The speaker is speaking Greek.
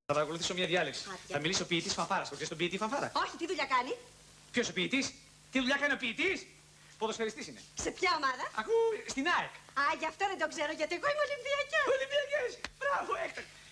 Θα παρακολουθήσω μια διάλεξη. Θα μιλήσω ποιητής φανφάρας. Ξέρεις τον ποιητή φανφάρα? Όχι, τι δουλειά κάνει? Ποιος ο ποιητής? Τι δουλειά κάνει ο ποιητής? Ποδοσφαιριστής είναι. Σε ποια ομάδα? Ακού, στην ΑΕΚ. Α, γι' αυτό δεν το ξέρω, γιατί εγώ είμαι Ολυμπιακός. Ολυμπιακές! Μπράβο, έκτακτα.